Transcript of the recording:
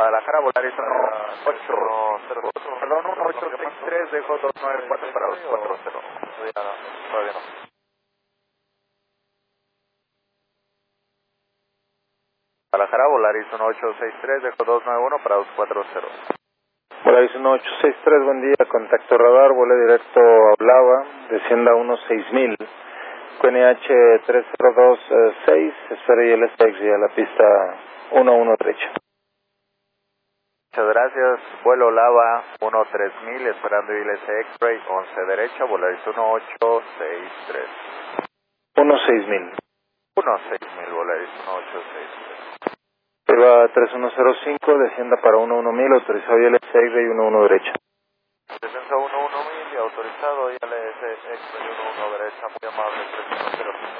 Guadalajara, Volaris 1863, dejo 294 para 240. Todavía no. Guadalajara, Volaris 1863, dejo 291 para 240. Volaris 1863, buen día, contacto radar, vuelo directo a Oblava, descienda 16000, QNH 3026, espera ILSX y a la pista 11 derecha. Muchas gracias, vuelo Lava 13000, esperando ILS X-Ray 11 derecha, Volaris 1863. 16000. 16000, Volaris 1863. Prueba 3105, descienda para 11000, autorizado ILS X-Ray 11 derecha. Descenso 11000 y autorizado ILS X-Ray 11 derecha, muy amable, 3105.